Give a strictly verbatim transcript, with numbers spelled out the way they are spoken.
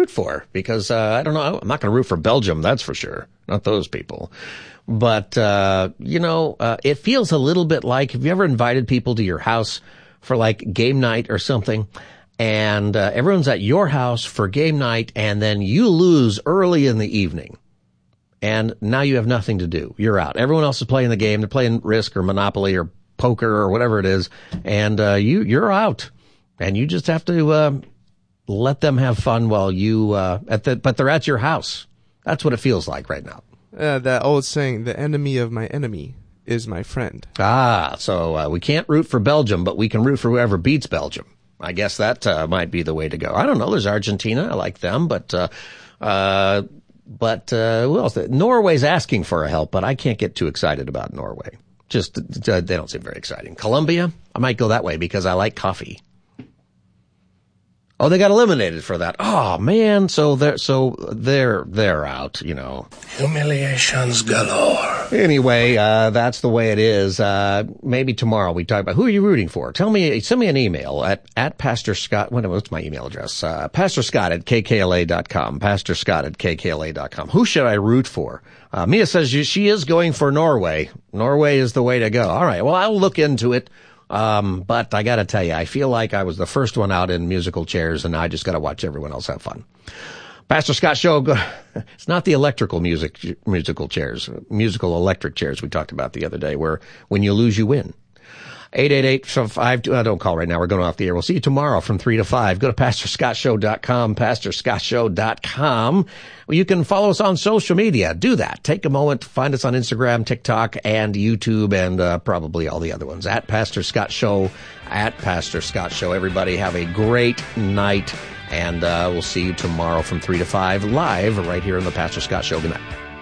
root for, because uh, I don't know. I'm not going to root for Belgium, that's for sure. Not those people. But, uh, you know, uh, it feels a little bit like, have you ever invited people to your house for like game night or something? And uh, everyone's at your house for game night, and then you lose early in the evening. And now you have nothing to do. You're out. Everyone else is playing the game. They're playing Risk or Monopoly or poker or whatever it is. And uh, you, you're out. And you just have to uh, let them have fun while you, uh, at the, but they're at your house. That's what it feels like right now. Uh, that old saying, the enemy of my enemy is my friend. Ah, so uh, we can't root for Belgium, but we can root for whoever beats Belgium. I guess that uh, might be the way to go. I don't know. There's Argentina. I like them, but uh, uh, but uh, who else? Norway's asking for a help, but I can't get too excited about Norway. Just uh, they don't seem very exciting. Colombia, I might go that way because I like coffee. Oh, they got eliminated for that. Oh man, so they're so they're they're out. You know, humiliations galore. Anyway, uh, that's the way it is. Uh, maybe tomorrow we talk about who are you rooting for. Tell me, send me an email at, at Pastor Scott. What's my email address? Uh, Pastor Scott at K K L A dot com. Pastor Scott at K K L A dot com. Who should I root for? Uh, Mia says she is going for Norway. Norway is the way to go. All right. Well, I'll look into it. Um, but I gotta tell you, I feel like I was the first one out in musical chairs, and now I just gotta watch everyone else have fun. Pastor Scott Show, it's not the electrical music, musical chairs, musical electric chairs we talked about the other day, where when you lose, you win. eight eight eight, five two, uh, don't call right now, we're going off the air. We'll see you tomorrow from three to five. Go to pastor scott show dot com, pastor scott show dot com. You can follow us on social media. Do that. Take a moment, find us on Instagram, TikTok, and YouTube, and uh, probably all the other ones. At Pastor Scott Show, at Pastor Scott Show. Everybody have a great night, and uh, we'll see you tomorrow from three to five live right here on the Pastor Scott Show. Good night.